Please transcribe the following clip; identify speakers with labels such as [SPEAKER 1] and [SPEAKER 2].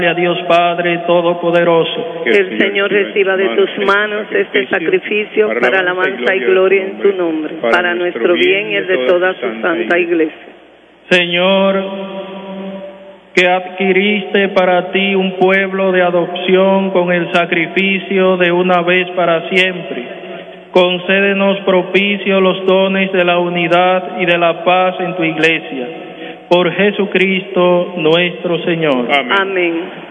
[SPEAKER 1] a Dios Padre Todopoderoso.
[SPEAKER 2] Que el Señor reciba de tus manos este sacrificio para alabanza y gloria en tu nombre, para nuestro bien y el de toda su santa iglesia.
[SPEAKER 1] Señor, que adquiriste para ti un pueblo de adopción con el sacrificio de una vez para siempre, concédenos propicio los dones de la unidad y de la paz en tu iglesia. Por Jesucristo nuestro Señor.
[SPEAKER 2] Amén.